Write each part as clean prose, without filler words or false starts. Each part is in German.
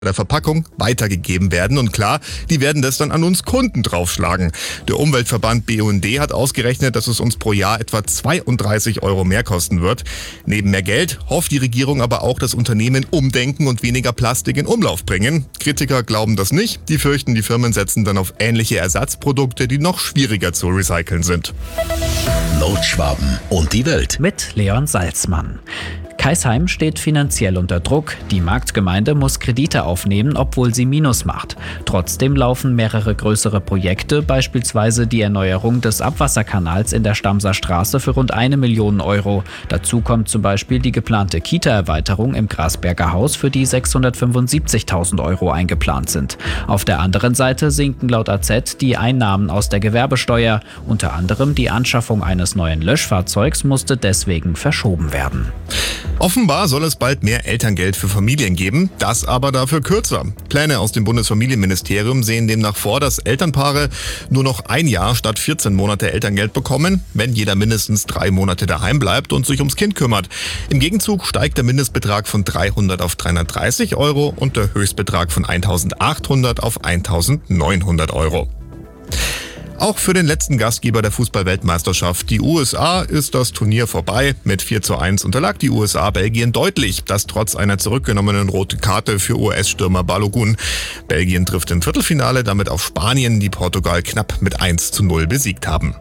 der Verpackung weitergegeben werden. Und klar, die werden das dann an uns Kunden draufschlagen. Der Umweltverband BUND hat ausgerechnet, dass es uns pro Jahr etwa 32 Euro mehr kosten wird. Neben mehr Geld hofft die Regierung aber auch, dass Unternehmen umdenken und weniger Plastik in Umlauf bringen. Kritiker glauben das nicht. Die fürchten, die Firmen setzen dann auf ähnliche Ersatzprodukte, die noch schwieriger zu recyceln sind. Nordschwaben und die Welt. Mit Leon Salzmann. Kaisheim steht finanziell unter Druck. Die Marktgemeinde muss Kredite aufnehmen, obwohl sie Minus macht. Trotzdem laufen mehrere größere Projekte, beispielsweise die Erneuerung des Abwasserkanals in der Stamser Straße für rund 1 Million Euro. Dazu kommt zum Beispiel die geplante Kita-Erweiterung im Grasberger Haus, für die 675.000 Euro eingeplant sind. Auf der anderen Seite sinken laut AZ die Einnahmen aus der Gewerbesteuer. Unter anderem die Anschaffung eines neuen Löschfahrzeugs musste deswegen verschoben werden. Offenbar soll es bald mehr Elterngeld für Familien geben, das aber dafür kürzer. Pläne aus dem Bundesfamilienministerium sehen demnach vor, dass Elternpaare nur noch 1 Jahr statt 14 Monate Elterngeld bekommen, wenn jeder mindestens 3 Monate daheim bleibt und sich ums Kind kümmert. Im Gegenzug steigt der Mindestbetrag von 300 auf 330 Euro und der Höchstbetrag von 1.800 auf 1.900 Euro. Auch für den letzten Gastgeber der Fußball-Weltmeisterschaft, die USA, ist das Turnier vorbei. Mit 4:1 unterlag die USA Belgien deutlich, das trotz einer zurückgenommenen roten Karte für US-Stürmer Balogun. Belgien trifft im Viertelfinale damit auf Spanien, die Portugal knapp mit 1:0 besiegt haben.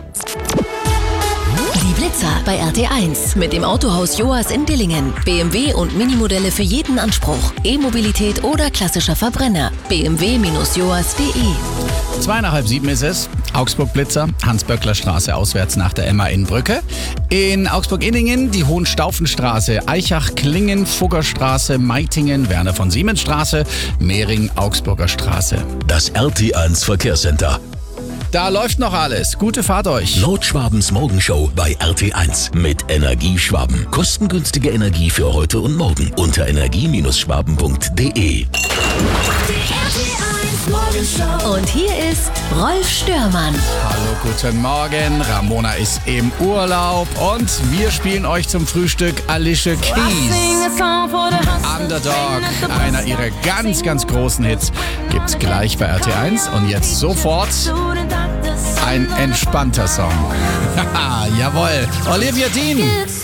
Die Blitzer bei RT1 mit dem Autohaus Joas in Dillingen. BMW und Minimodelle für jeden Anspruch. E-Mobilität oder klassischer Verbrenner. bmw-joas.de. 6:30 ist es. Augsburg-Blitzer, Hans-Böckler-Straße auswärts nach der MA-Innbrücke. In Augsburg-Inningen die Hohenstaufenstraße, Eichach-Klingen, Fuggerstraße, Meitingen, Werner-von-Siemens-Straße, Mehring-Augsburger Straße. Das RT1 Verkehrscenter. Da läuft noch alles. Gute Fahrt euch. Nordschwabens Morgenshow bei RT1 mit Energieschwaben. Kostengünstige Energie für heute und morgen unter energie-schwaben.de. Und hier ist Rolf Störmann. Hallo, guten Morgen. Ramona ist im Urlaub und wir spielen euch zum Frühstück Alicia Keys. Underdog, einer ihrer ganz, ganz großen Hits, gibt's gleich bei RT1 und jetzt sofort ein entspannter Song. Haha, jawohl. Olivia Dean.